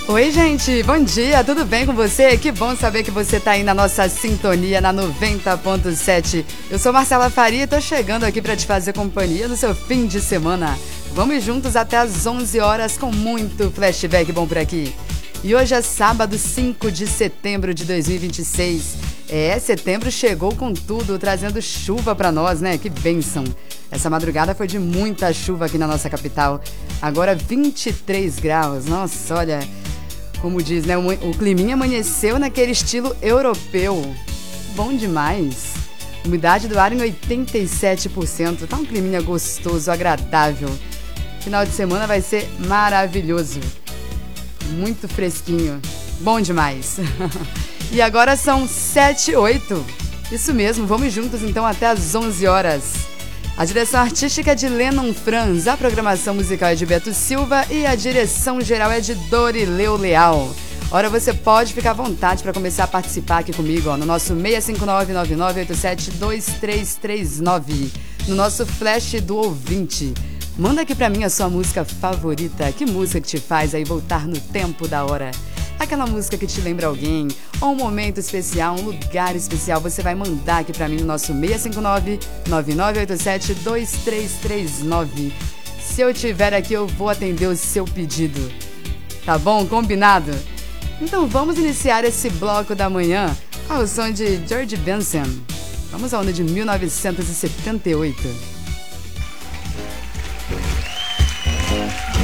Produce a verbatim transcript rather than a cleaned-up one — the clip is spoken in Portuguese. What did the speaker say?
Oi, gente, bom dia, tudo bem com você? Que bom saber que você tá aí na nossa sintonia na noventa ponto sete. Eu sou Marcela Faria e tô chegando aqui para te fazer companhia no seu fim de semana. Vamos juntos até às onze horas com muito flashback bom por aqui. E hoje é sábado, cinco de setembro de dois mil e vinte e seis. É, setembro chegou com tudo, trazendo chuva para nós, né? Que bênção! Essa madrugada foi de muita chuva aqui na nossa capital. Agora vinte e três graus. Nossa, olha, como diz, né? O, o climinha amanheceu naquele estilo europeu. Bom demais. Umidade do ar em oitenta e sete por cento. Tá um climinha gostoso, agradável. Final de semana vai ser maravilhoso. Muito fresquinho. Bom demais. E agora são sete e oito. Isso mesmo, vamos juntos então até às onze horas. A direção artística é de Lennon Franz, a programação musical é de Beto Silva e a direção geral é de Dorileu Leal. Ora, você pode ficar à vontade para começar a participar aqui comigo, ó, no nosso seis cinco nove, nove nove oito sete, dois três três nove, no nosso flash do ouvinte. Manda aqui pra mim a sua música favorita. Que música que te faz aí voltar no tempo da hora? Aquela música que te lembra alguém, ou um momento especial, um lugar especial, você vai mandar aqui pra mim no nosso seis cinco nove, nove nove oito sete, dois três três nove. Se eu tiver aqui, eu vou atender o seu pedido. Tá bom? Combinado? Então vamos iniciar esse bloco da manhã ao som de George Benson. Vamos ao ano de mil novecentos e setenta e oito.